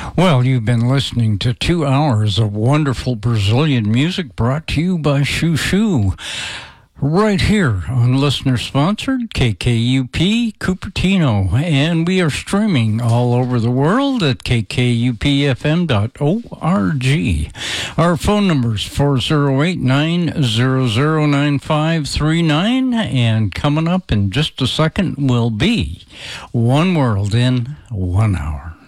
Well, you've been listening to 2 hours of wonderful Brazilian music brought to you by Chuchu. Right here on listener-sponsored KKUP Cupertino. And we are streaming all over the world at kkupfm.org. Our phone number is 408-900-9539. And coming up in just a second will be One World in 1 hour.